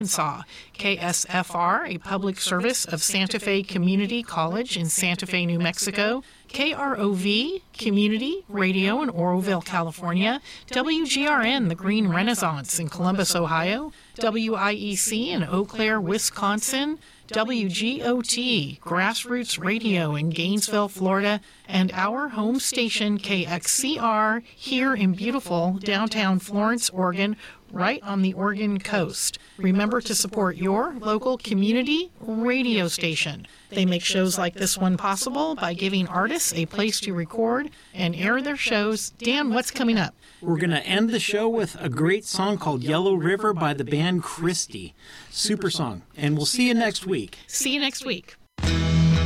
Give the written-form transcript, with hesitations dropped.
Arkansas, KSFR, a public service of Santa Fe Community College in Santa Fe, New Mexico, KROV, Community Radio in Oroville, California, WGRN, the Green Renaissance in Columbus, Ohio, WIEC in Eau Claire, Wisconsin, WGOT, Grassroots Radio in Gainesville, Florida, and our home station, KXCR, here in beautiful downtown Florence, Oregon, right on the Oregon coast. Remember to support your local community radio station. They make shows like this one possible by giving artists a place to record and air their shows. Dan, what's coming up? We're going to end the show with a great song called Yellow River by the band Christie. Super song. And we'll see you next week. See you next week.